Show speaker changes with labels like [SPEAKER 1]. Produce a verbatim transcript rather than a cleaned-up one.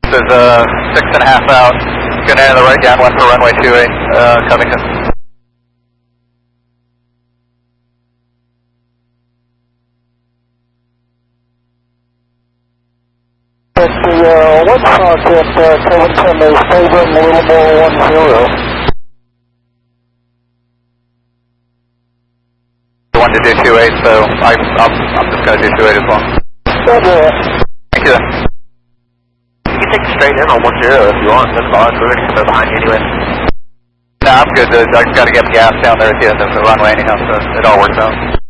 [SPEAKER 1] is uh, six and a half out. Gonna enter the right downwind for runway two eight, uh, Covington.
[SPEAKER 2] But the uh, one shot at uh, Covington is favoring a little more one zero.
[SPEAKER 1] One to do two eight, so I, I'm, I'm just gonna do two eight as well.
[SPEAKER 2] Okay.
[SPEAKER 1] Thank you.
[SPEAKER 3] You can take it straight in on one zero if you want. That's fine. We're going to go behind you anyway.
[SPEAKER 1] No, I'm good. I just gotta get the gas down there at the end of the runway anyhow, so it all works out.